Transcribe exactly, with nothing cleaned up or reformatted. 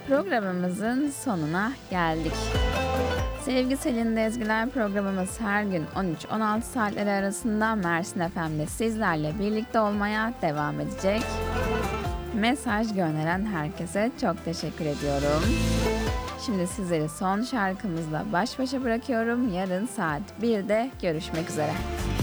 Programımızın sonuna geldik. Sevgi Selin'de Ezgiler programımız her gün on üç on altı saatleri arasında Mersin F M'de sizlerle birlikte olmaya devam edecek. Mesaj gönderen herkese çok teşekkür ediyorum. Şimdi sizleri son şarkımızla baş başa bırakıyorum. Yarın saat birde görüşmek üzere.